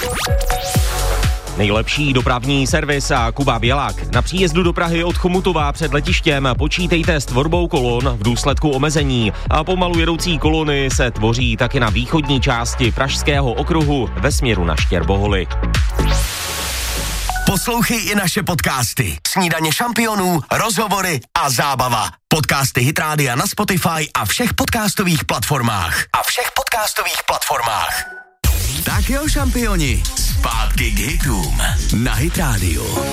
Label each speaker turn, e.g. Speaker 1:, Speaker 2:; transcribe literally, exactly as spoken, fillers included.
Speaker 1: Nejlepší dopravní servis a Kuba Bělák. Na příjezdu do Prahy od Chomutova před letištěm počítejte s tvorbou kolon v důsledku omezení a pomalu jedoucí kolony se tvoří taky na východní části Pražského okruhu ve směru na Štěrboholy.
Speaker 2: Poslouchej i naše podcasty. Snídaně šampionů, rozhovory a zábava. Podcasty Hit Rádia na Spotify a všech podcastových platformách. A všech podcastových platformách. Tak jo, šampioni, zpátky k hitům na Hit Rádiu.